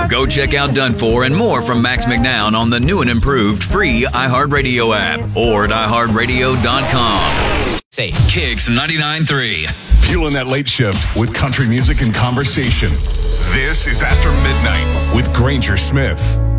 Go check out Done For and more from Max McNown on the new and improved free iHeartRadio app or at iHeartRadio.com. Say Kicks 99.3. Fueling that late shift with country music and conversation. This is After Midnight with Granger Smith.